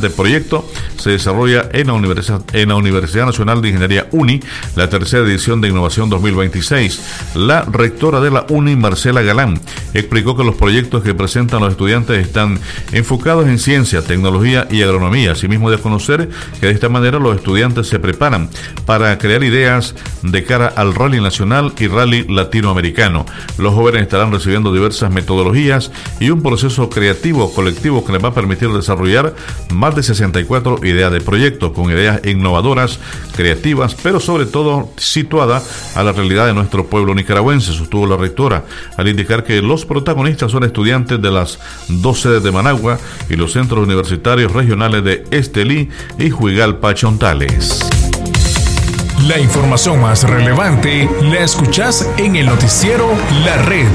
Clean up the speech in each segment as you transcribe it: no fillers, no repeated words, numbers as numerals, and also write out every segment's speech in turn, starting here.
presente proyecto se desarrolla en la Universidad Nacional de Ingeniería UNI, la tercera edición de Innovación 2026. La rectora de la UNI, Marcela Galán, explicó que los proyectos que presentan los estudiantes están enfocados en ciencia, tecnología y agronomía. Asimismo, de conocer que de esta manera los estudiantes se preparan para crear ideas de cara al rally nacional y rally latinoamericano. Los jóvenes estarán recibiendo diversas metodologías y un proceso creativo colectivo que les va a permitir desarrollar más de 64 ideas de proyecto, con ideas innovadoras, creativas, pero sobre todo situadas a la realidad de nuestro pueblo nicaragüense, sostuvo la rectora, al indicar que los protagonistas son estudiantes de las dos sedes de Managua y los centros universitarios regionales de Estelí y Juigalpa Chontales. La información más relevante la escuchás en el noticiero La Red.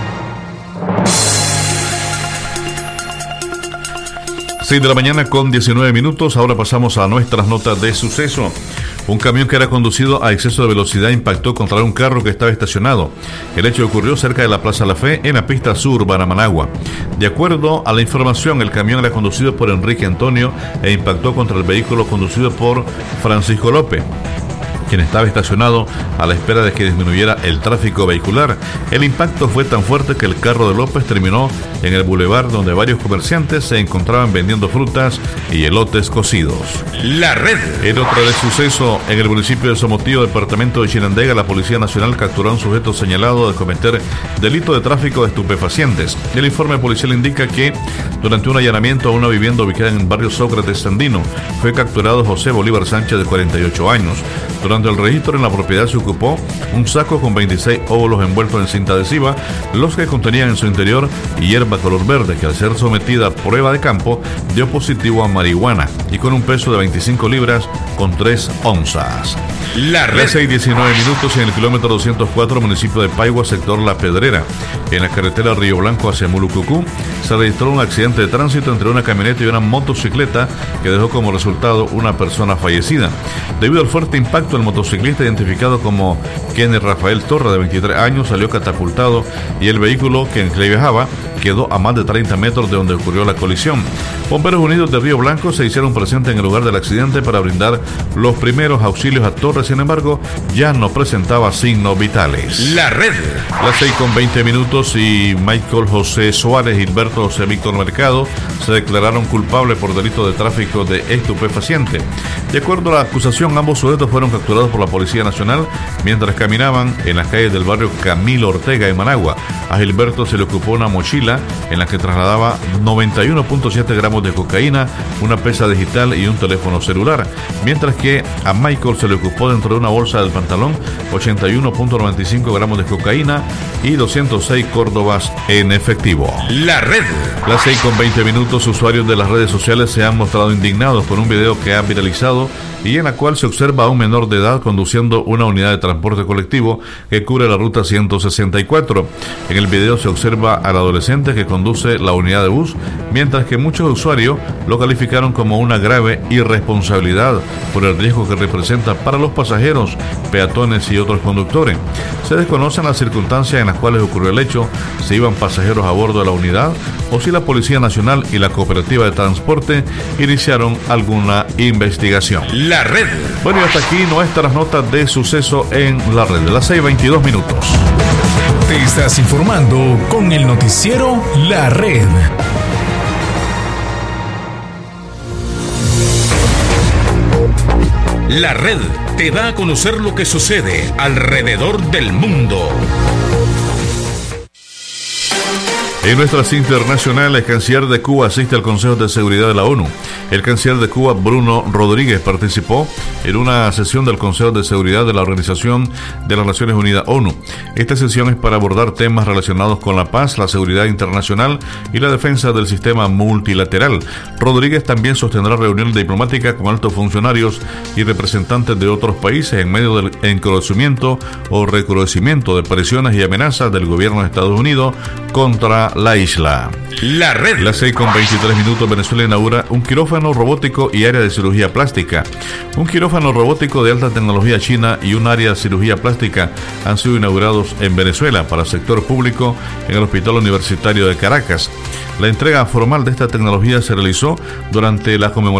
De la mañana con 19 minutos. Ahora pasamos a nuestras notas de suceso. Un camión que era conducido a exceso de velocidad impactó contra un carro que estaba estacionado. El hecho ocurrió cerca de la Plaza La Fe, en la pista sur para Managua. De acuerdo a la información, el camión era conducido por Enrique Antonio e impactó contra el vehículo conducido por Francisco López, quien estaba estacionado a la espera de que disminuyera el tráfico vehicular. El impacto fue tan fuerte que el carro de López terminó en el bulevar donde varios comerciantes se encontraban vendiendo frutas y elotes cocidos. La Red. En otro de suceso, en el municipio de Somotillo, departamento de Chinandega, la Policía Nacional capturó a un sujeto señalado de cometer delito de tráfico de estupefacientes. El informe policial indica que durante un allanamiento a una vivienda ubicada en el barrio Sócrates Sandino, fue capturado José Bolívar Sánchez, de 48 años. Durante el registro en la propiedad se ocupó un saco con 26 óvulos envueltos en cinta adhesiva, los que contenían en su interior hierba color verde, que al ser sometida a prueba de campo dio positivo a marihuana, y con un peso de 25 libras con 3 onzas. La Red. 6:19 minutos en el kilómetro 204, municipio de Paigua, sector La Pedrera. En la carretera Río Blanco hacia Mulucucú se registró un accidente de tránsito entre una camioneta y una motocicleta que dejó como resultado una persona fallecida. Debido al fuerte impacto, el motociclista, identificado como Kenny Rafael Torre, de 23 años, salió catapultado y el vehículo que en que viajaba quedó a más de 30 metros de donde ocurrió la colisión. Bomberos Unidos de Río Blanco se hicieron presentes en el lugar del accidente para brindar los primeros auxilios a Torres. Sin embargo, ya no presentaba signos vitales. La Red. Las 6:20 minutos y Michael José Suárez y Gilberto José Víctor Mercado se declararon culpables por delito de tráfico de estupefaciente. De acuerdo a la acusación, ambos sujetos fueron capturados por la Policía Nacional mientras caminaban en las calles del barrio Camilo Ortega en Managua. A Gilberto se le ocupó una mochila en la que trasladaba 91.7 gramos de cocaína, una pesa digital y un teléfono celular, mientras que a Michael se le ocupó dentro de una bolsa del pantalón 81.95 gramos de cocaína y 206 córdobas en efectivo. La Red. Las 6:20 minutos, usuarios de las redes sociales se han mostrado indignados por un video que ha viralizado y en la cual se observa a un menor de edad conduciendo una unidad de transporte colectivo que cubre la ruta 164. En el video se observa al adolescente que conduce la unidad de bus, mientras que muchos usuarios lo calificaron como una grave irresponsabilidad por el riesgo que representa para los pasajeros, peatones y otros conductores. Se desconocen las circunstancias en las cuales ocurrió el hecho, si iban pasajeros a bordo de la unidad o si la Policía Nacional y la Cooperativa de Transporte iniciaron alguna investigación. La Red. Bueno, y hasta aquí nuestras notas de suceso en La Red. De las 6:22 minutos. Te estás informando con el noticiero La Red. La Red te da a conocer lo que sucede alrededor del mundo. En nuestras internacionales, el canciller de Cuba asiste al Consejo de Seguridad de la ONU. El canciller de Cuba, Bruno Rodríguez, participó en una sesión del Consejo de Seguridad de la Organización de las Naciones Unidas, ONU. Esta sesión es para abordar temas relacionados con la paz, la seguridad internacional y la defensa del sistema multilateral. Rodríguez también sostendrá reuniones diplomáticas con altos funcionarios y representantes de otros países en medio del encorvecimiento o recrudecimiento de presiones y amenazas del gobierno de Estados Unidos contra la isla. La Red. Las 6:23 minutos, Venezuela inaugura un quirófano robótico y área de cirugía plástica. Un quirófano robótico de alta tecnología china y un área de cirugía plástica han sido inaugurados en Venezuela para el sector público en el Hospital Universitario de Caracas. La entrega formal de esta tecnología se realizó durante la conmemoración